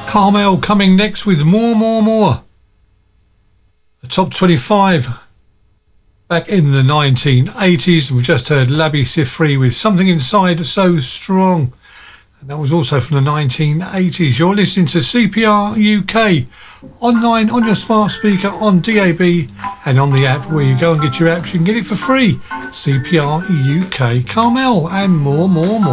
Carmel coming next with More. The top 25 back in the 1980s. We just heard Labi Siffre with Something Inside So Strong. And that was also from the 1980s. You're listening to CPR UK online on your smart speaker, on DAB and on the app. Where you go and get your apps, you can get it for free. CPR UK, Carmel and more.